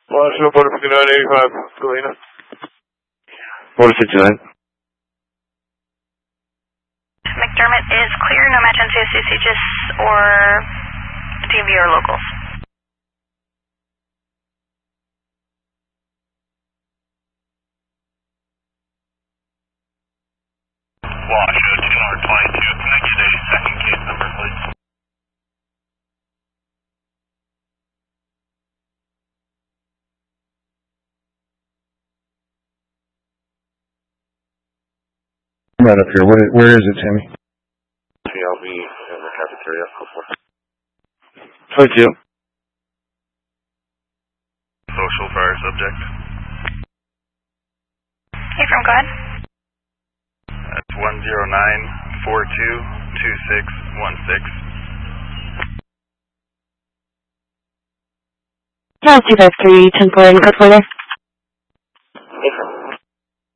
Washington, Border 5985, Galena. Border 69. McDermott is clear, no match on CSCC, just or DMV or locals. Washington, 222, can I get a second case number, please? I'm right up here. Where is it, Tammy? I'll be in the cafeteria. 22. Social prior subject. Hey, from go ahead. That's 109422616. Now 253, 10-4 in code for there. Hey, from